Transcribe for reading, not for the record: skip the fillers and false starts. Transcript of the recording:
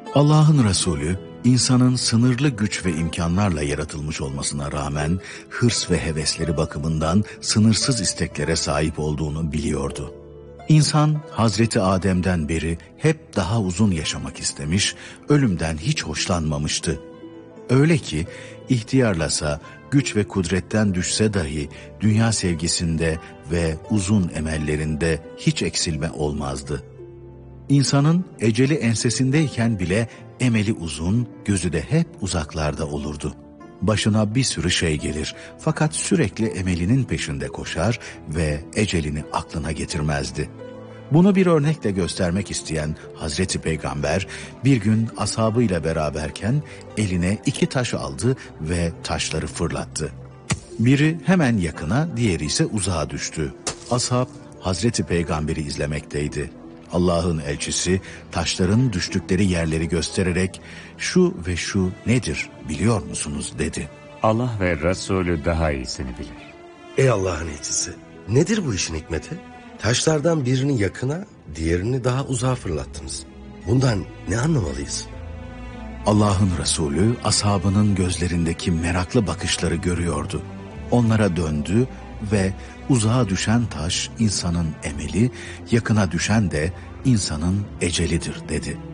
Allah'ın Resulü, insanın sınırlı güç ve imkanlarla yaratılmış olmasına rağmen hırs ve hevesleri bakımından sınırsız isteklere sahip olduğunu biliyordu. İnsan Hazreti Adem'den beri hep daha uzun yaşamak istemiş, ölümden hiç hoşlanmamıştı. Öyle ki ihtiyarlasa, güç ve kudretten düşse dahi dünya sevgisinde ve uzun emellerinde hiç eksilme olmazdı. İnsanın eceli ensesindeyken bile emeli uzun, gözü de hep uzaklarda olurdu. Başına bir sürü şey gelir fakat sürekli emelinin peşinde koşar ve ecelini aklına getirmezdi. Bunu bir örnekle göstermek isteyen Hazreti Peygamber bir gün ashabıyla beraberken eline 2 taş aldı ve taşları fırlattı. Biri hemen yakına, diğeri ise uzağa düştü. Ashab Hazreti Peygamber'i izlemekteydi. Allah'ın elçisi taşların düştükleri yerleri göstererek "Şu ve şu nedir biliyor musunuz?" dedi. Allah ve Resulü daha iyisini bilir. Ey Allah'ın elçisi, nedir bu işin hikmeti? Taşlardan birini yakına, diğerini daha uzağa fırlattınız. Bundan ne anlamalıyız? Allah'ın Resulü ashabının gözlerindeki meraklı bakışları görüyordu. Onlara döndü ve uzağa düşen taş insanın emeli, yakına düşen de insanın ecelidir dedi.